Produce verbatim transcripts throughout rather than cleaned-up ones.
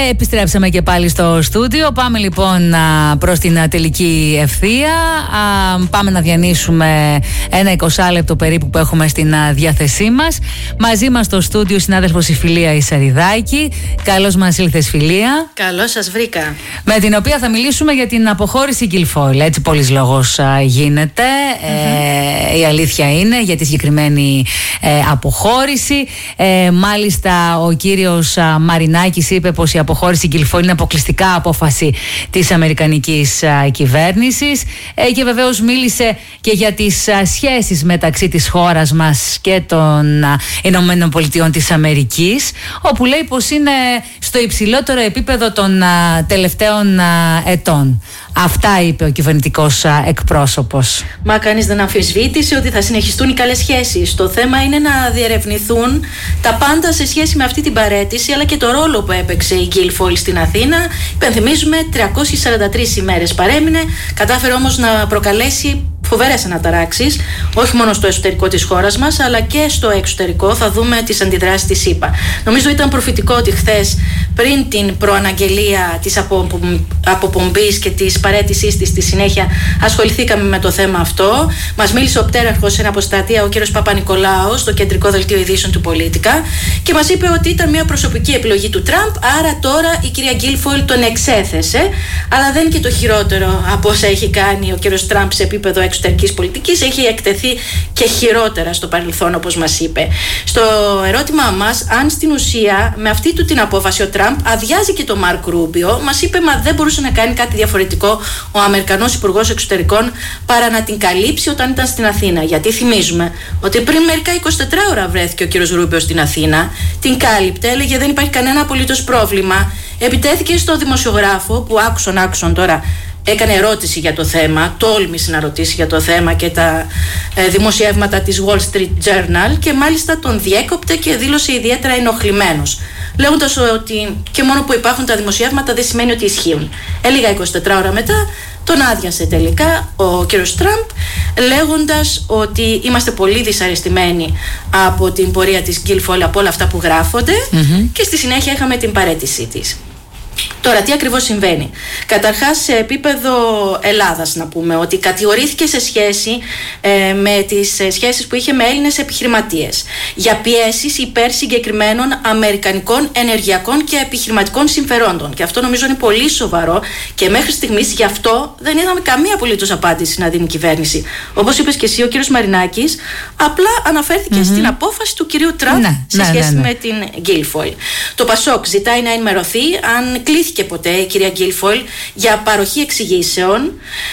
επιστρέψαμε και πάλι στο στούντιο. Πάμε λοιπόν προς την τελική ευθεία. Πάμε να διανύσουμε ένα εικοσάλεπτο περίπου που έχουμε στην διάθεσή μας. Μαζί μας στο στούντιο συνάδελφος η Φιλία Ισαριδάκη. Καλώς μας ήλθες, Φιλία. Καλώς σας βρήκα. Με την οποία θα μιλήσουμε για την αποχώρηση Guilfoyle. Έτσι πολύς λόγος γίνεται. Mm-hmm. Ε, η αλήθεια είναι για τη συγκεκριμένη ε, αποχώρηση. Ε, μάλιστα ο κύριος Μαρινάκης είπε πως η αποχώρηση Guilfoyle είναι αποκλειστικά απόφαση της αμερικανικής α, κυβέρνησης ε, και βεβαίως μίλησε και για τις α, σχέσεις μεταξύ της χώρας μας και των α, Ηνωμένων Πολιτειών της Αμερικής, όπου λέει πως είναι στο υψηλότερο επίπεδο των α, τελευταίων α, ετών. Αυτά είπε ο κυβερνητικός α, εκπρόσωπος. Μα κανείς δεν αμφισβήτησε ότι θα συνεχιστούν οι καλές σχέσεις. Το θέμα είναι να διερευνηθούν τα πάντα σε σχέση με αυτή την παραίτηση, αλλά και το ρόλο που έπαιξε η Guilfoyle στην Αθήνα. Υπενθυμίζουμε, τριακόσιες σαράντα τρεις ημέρες παρέμεινε, κατάφερε όμως να προκαλέσει φοβερές αναταράξεις, όχι μόνο στο εσωτερικό της χώρας μας, αλλά και στο εξωτερικό. Θα δούμε τις αντιδράσεις της ΗΠΑ. Νομίζω ήταν προφητικό ότι χθες, πριν την προαναγγελία της αποπομπής και της παραίτησής της, στη συνέχεια ασχοληθήκαμε με το θέμα αυτό. Μας μίλησε ο πτέραρχος σε αποστρατεία, ο κύριος Παπα-Νικολάου, στο κεντρικό δελτίο ειδήσεων του Πολίτικα, και μας είπε ότι ήταν μια προσωπική επιλογή του Τραμπ, άρα τώρα η κυρία Guilfoyle τον εξέθεσε. Αλλά δεν είναι και το χειρότερο από όσα έχει κάνει ο κύριος Τραμπ σε επίπεδο εξωτερικής πολιτικής, έχει εκτεθεί και χειρότερα στο παρελθόν, όπως μας είπε. Στο ερώτημά μας, αν στην ουσία με αυτή του την απόφαση ο Τραμπ αδειάζει και τον Μάρκ Ρούμπιο, μας είπε μα δεν μπορούσε να κάνει κάτι διαφορετικό ο Αμερικανός Υπουργός Εξωτερικών παρά να την καλύψει όταν ήταν στην Αθήνα. Γιατί θυμίζουμε ότι πριν μερικά εικοσιτέσσερις ώρα βρέθηκε ο κύριος Ρούμπιο στην Αθήνα, την κάλυπτε, έλεγε δεν υπάρχει κανένα απολύτως πρόβλημα. Επιτέθηκε στο δημοσιογράφο που άκουσον άκουσον τώρα. Έκανε ερώτηση για το θέμα, τόλμησε να ρωτήσει για το θέμα και τα ε, δημοσιεύματα της Wall Street Journal, και μάλιστα τον διέκοπτε και δήλωσε ιδιαίτερα ενοχλημένος, λέγοντας ότι και μόνο που υπάρχουν τα δημοσιεύματα δεν σημαίνει ότι ισχύουν. Ε, λίγα εικοσιτέσσερις ώρα μετά τον άδειασε τελικά ο κύριος Τραμπ, λέγοντας ότι είμαστε πολύ δυσαρεστημένοι από την πορεία της Guilfoyle, από όλα αυτά που γράφονται, mm-hmm. και στη συνέχεια είχαμε την παραίτησή της. Τώρα, τι ακριβώς συμβαίνει? Καταρχάς, σε επίπεδο Ελλάδας, να πούμε ότι κατηγορήθηκε σε σχέση ε, με τις ε, σχέσεις που είχε με Έλληνες επιχειρηματίες για πιέσεις υπέρ συγκεκριμένων αμερικανικών ενεργειακών και επιχειρηματικών συμφερόντων. Και αυτό νομίζω είναι πολύ σοβαρό, και μέχρι στιγμής γι' αυτό δεν είδαμε καμία απολύτως απάντηση να δίνει η κυβέρνηση. Όπως είπες και εσύ, ο κύριος Μαρινάκης απλά αναφέρθηκε mm-hmm. στην απόφαση του κυρίου Τραμπ ναι, σε ναι, σχέση ναι, ναι. με την Guilfoyle. Το Πασόκ ζητάει να ενημερωθεί αν κλήθηκε ποτέ η κυρία Guilfoyle για παροχή εξηγήσεων.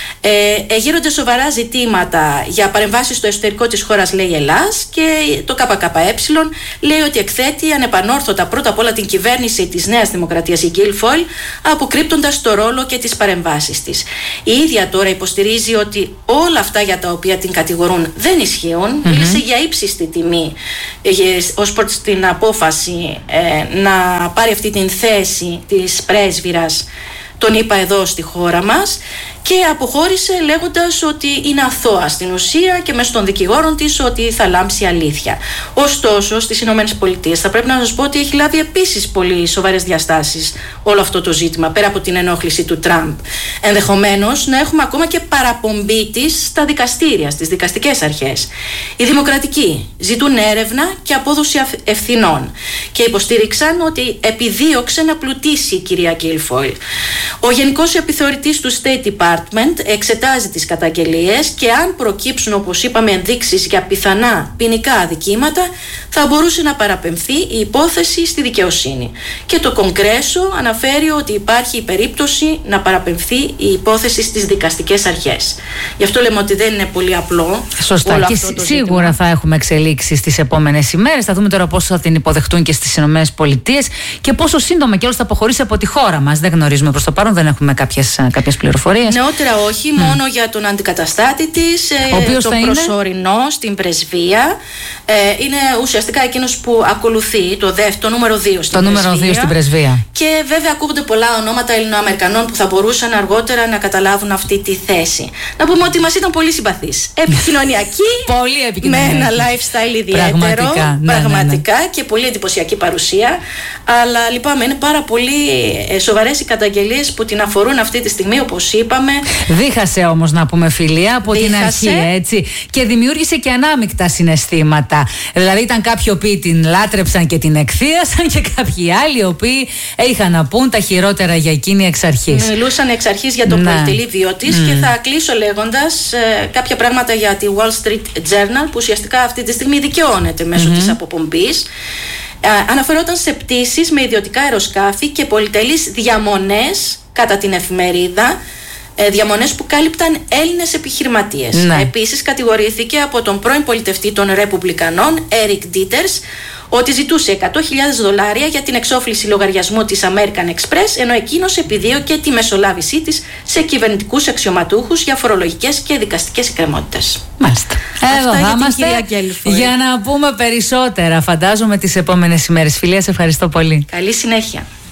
Ε, γύρονται σοβαρά ζητήματα για παρεμβάσεις στο εσωτερικό της χώρας, λέει Ελλάς, και το ΚΚΕ λέει ότι εκθέτει ανεπανόρθωτα πρώτα απ' όλα την κυβέρνηση της Νέας Δημοκρατίας η Guilfoyle, αποκρύπτοντας το ρόλο και τις παρεμβάσεις της. Η ίδια τώρα υποστηρίζει ότι όλα αυτά για τα οποία την κατηγορούν δεν ισχύουν. Mm-hmm. Μίλησε για ύψιστη τιμή ε, ως προς την απόφαση ε, να πάρει αυτή την θέση της πρέσβυρας, τον είπα εδώ στη χώρα μας, και αποχώρησε λέγοντας ότι είναι αθώα στην ουσία και μέσω των δικηγόρων της ότι θα λάμψει αλήθεια. Ωστόσο, στις Ηνωμένες Πολιτείες θα πρέπει να σας πω ότι έχει λάβει επίσης πολύ σοβαρές διαστάσεις όλο αυτό το ζήτημα, πέρα από την ενόχληση του Τραμπ. Ενδεχομένως να έχουμε ακόμα και παραπομπή της στα δικαστήρια, στις δικαστικές αρχές. Οι δημοκρατικοί ζητούν έρευνα και απόδοση ευθυνών και υποστήριξαν ότι επιδίωξε να πλουτίσει η κυρία Guilfoyle. Ο Γενικός Επιθεωρητής του State Department εξετάζει τις καταγγελίες και αν προκύψουν, όπως είπαμε, ενδείξεις για πιθανά ποινικά αδικήματα, θα μπορούσε να παραπεμφθεί η υπόθεση στη δικαιοσύνη. Και το Κογκρέσο αναφέρει ότι υπάρχει η περίπτωση να παραπεμφθεί η υπόθεση στις δικαστικές αρχές. Γι' αυτό λέμε ότι δεν είναι πολύ απλό. Σωστά. Και σίγουρα ζήτημα. Θα έχουμε εξελίξεις τις επόμενες ημέρες. Θα δούμε τώρα πώς θα την υποδεχτούν και στις ΗΠΑ και πόσο σύντομα και όλος θα αποχωρήσει από τη χώρα μας. Δεν γνωρίζουμε προς το παρόν, δεν έχουμε κάποιες, κάποιες πληροφορίες. Ναι, Νεότερα όχι, mm. μόνο για τον αντικαταστάτη της, ε, τον προσωρινό είναι? στην πρεσβεία. Ε, είναι ουσιαστικά εκείνος που ακολουθεί το δεύτερο, νούμερο δύο στην το πρεσβεία. νούμερο δύο στην πρεσβεία. Και βέβαια ακούγονται πολλά ονόματα Ελληνοαμερικανών που θα μπορούσαν αργότερα να καταλάβουν αυτή τη θέση. Να πούμε ότι μας ήταν πολύ συμπαθείς. Επικοινωνιακοί, πολύ επικοινωνιακοί. Με ένα lifestyle ιδιαίτερο. Πραγματικά, ναι, πραγματικά ναι, ναι. Και πολύ εντυπωσιακή παρουσία. Αλλά λυπάμαι, είναι πάρα πολύ σοβαρές οι καταγγελίες που την αφορούν αυτή τη στιγμή, όπως είπαμε. Δίχασε όμως, να πούμε, φιλία από Δίχασε. την αρχή, έτσι. Και δημιούργησε και ανάμεικτα συναισθήματα. Δηλαδή, ήταν κάποιοι οποίοι την λάτρεψαν και την εκθίασαν και κάποιοι άλλοι οι οποίοι είχαν να πούν τα χειρότερα για εκείνη εξ αρχής. Μιλούσαν εξ αρχής για το ναι. πολυτελή βίο της mm. και θα κλείσω λέγοντας ε, κάποια πράγματα για τη Wall Street Journal, που ουσιαστικά αυτή τη στιγμή δικαιώνεται μέσω mm-hmm. της αποπομπής. Ε, αναφερόταν σε πτήσεις με ιδιωτικά αεροσκάφη και πολυτελείς διαμονές κατά την εφημερίδα, ε, διαμονές που κάλυπταν Έλληνες επιχειρηματίες. Ναι. Επίσης κατηγορήθηκε από τον πρώην πολιτευτή των Ρεπουμπλικανών, Eric Dieters, ότι ζητούσε εκατό χιλιάδες δολάρια για την εξόφληση λογαριασμού της American Express, ενώ εκείνος επιδίωκε τη μεσολάβησή της σε κυβερνητικούς αξιωματούχους για φορολογικές και δικαστικές εκκρεμότητες. Μάλιστα. Εδώ θα είμαστε για να πούμε περισσότερα, φαντάζομαι, τις επόμενες ημέρες. Φιλία, σε ευχαριστώ πολύ. Καλή συνέχεια.